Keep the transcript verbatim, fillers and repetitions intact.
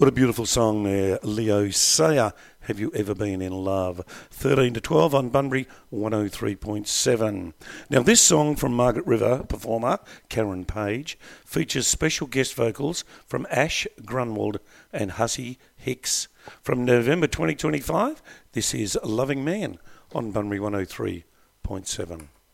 What a beautiful song there, Leo Sayer. Have you ever been in love? thirteen to twelve on Bunbury one oh three point seven. Now this song from Margaret River performer Karen Page features special guest vocals from Ash Grunwald and Hussey Hicks. From November twenty twenty-five, this is Loving Man on Bunbury one oh three point seven.